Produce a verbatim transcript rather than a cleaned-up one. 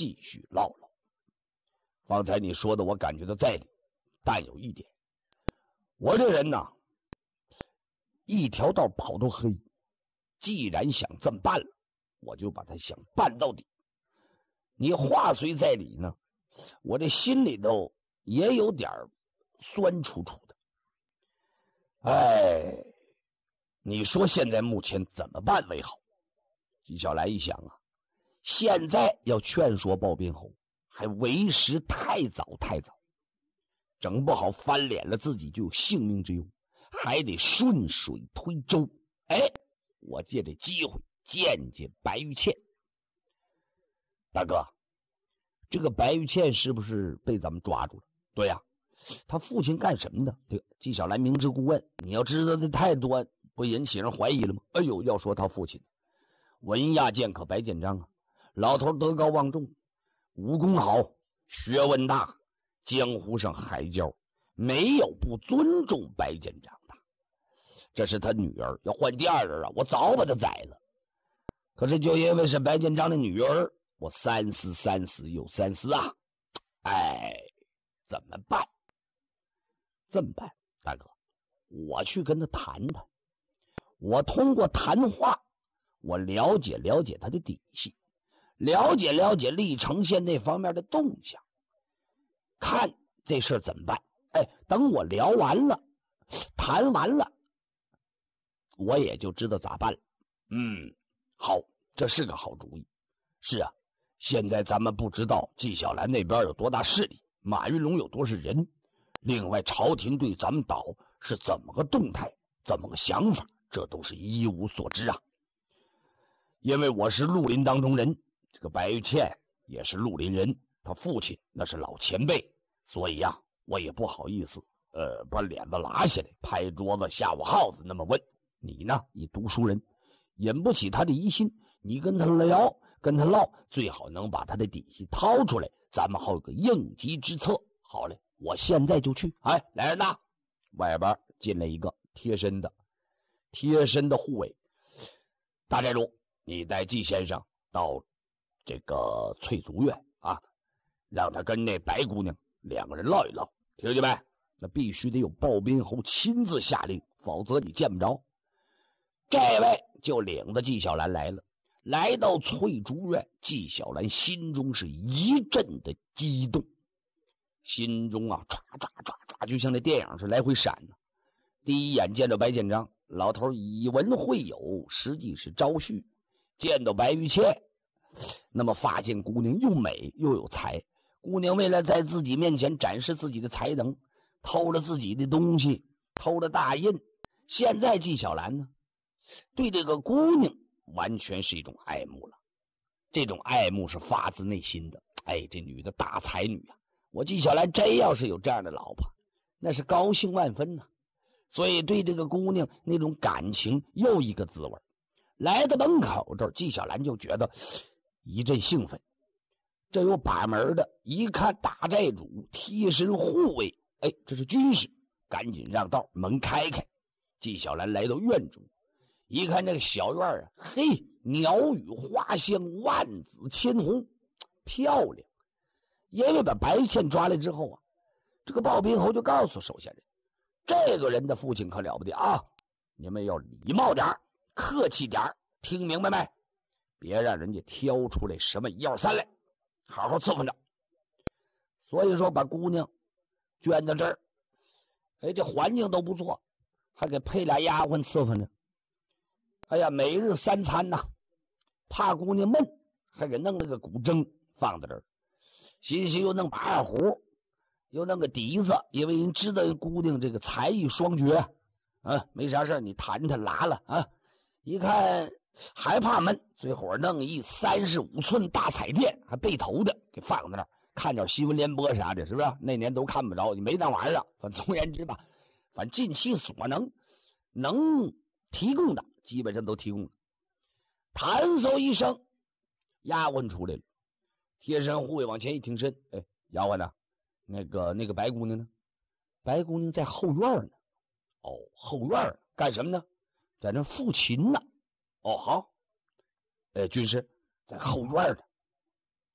继续唠唠。方才你说的我感觉到在理，但有一点，我这人呢，一条道跑都黑，既然想这么办了，我就把它想办到底。你话虽在理呢，我这心里头也有点酸楚楚的。哎，你说现在目前怎么办为好？纪晓岚一想啊，现在要劝说鲍宾侯还为时太早太早，整不好翻脸了自己就有性命之忧，还得顺水推舟。哎，我借这机会见见白玉倩。大哥，这个白玉倩是不是被咱们抓住了？对呀、啊，他父亲干什么的？对，纪晓岚明知故问，你要知道的太多，不引起人怀疑了吗？哎呦，要说他父亲文亚剑客白建章啊，老头德高望重，武功好，学问大，江湖上海交，没有不尊重白建章的。这是他女儿，要换第二人啊，我早把他宰了。可是就因为是白建章的女儿，我三思三思又三思啊！哎，怎么办？这么办，大哥，我去跟他谈谈。我通过谈话，我了解了解他的底细，了解了解历城县那方面的动向，看这事儿怎么办。哎，等我聊完了，谈完了，我也就知道咋办了。嗯，好，这是个好主意。是啊，现在咱们不知道纪晓岚那边有多大势力，马云龙有多少人，另外朝廷对咱们岛是怎么个动态，怎么个想法，这都是一无所知啊。因为我是绿林当中人，这个白玉倩也是绿林人，他父亲那是老前辈，所以啊，我也不好意思呃，把脸子拉下来，拍桌子吓唬耗子那么问。你呢，一读书人，引不起他的疑心，你跟他聊跟他唠，最好能把他的底细掏出来，咱们好有个应急之策。好嘞，我现在就去。哎，来人呐！外边进来一个贴身的贴身的护卫。大寨主，你带季先生到这个翠竹院啊，让他跟那白姑娘两个人唠一唠，听见没？那必须得有鲍宾侯亲自下令，否则你见不着。这位就领着纪晓岚来了，来到翠竹院，纪晓岚心中是一阵的激动，心中啊唰唰唰唰，就像那电影是来回闪呢。第一眼见到白建章，老头以文会友，实际是招婿。见到白玉倩，那么发现姑娘又美又有才，姑娘为了在自己面前展示自己的才能，偷了自己的东西，偷了大印。现在纪晓岚呢，对这个姑娘完全是一种爱慕了，这种爱慕是发自内心的。哎，这女的大才女啊，我纪晓岚真要是有这样的老婆，那是高兴万分呢、啊。所以对这个姑娘那种感情又一个滋味。来到门口这儿，纪晓岚就觉得一阵兴奋。这有把门的，一看大寨主贴身护卫，哎，这是军师，赶紧让道，门开开。纪晓岚来到院中，一看这个小院啊，嘿，鸟语花香，万紫千红，漂亮。因为把白倩抓来之后啊，这个鲍宾侯就告诉手下人，这个人的父亲可了不得啊，你们要礼貌点，客气点，听明白没？别让人家挑出来什么一二三来，好好伺候着。所以说把姑娘圈到这儿，哎，这环境都不错，还给配俩丫鬟伺候着。哎呀，每日三餐呐、啊，怕姑娘闷，还给弄了个古筝放在这儿，欣欣又弄把二胡，又弄个笛子，因为人知道姑娘这个才艺双绝啊，没啥事你弹弹拉了啊。一看还怕闷，最后弄一三十五寸大彩电，还背头的给放在那儿，看点新闻联播啥的，是不是？那年都看不着，你没那玩意儿。反正总而言之吧，反正尽其所能，能提供的基本上都提供了。弹嗖一声，丫鬟出来了，贴身护卫往前一挺身，哎，丫鬟呢？那个那个白姑娘呢？白姑娘在后院呢。哦，后院干什么呢？在那抚琴呢。哦，好，呃，军师在后院呢。